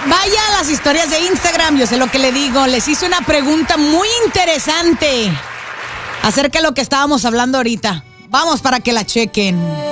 Vaya a las historias de Instagram, yo sé lo que le digo. Les hice una pregunta muy interesante acerca de lo que estábamos hablando ahorita. Vamos para que la chequen.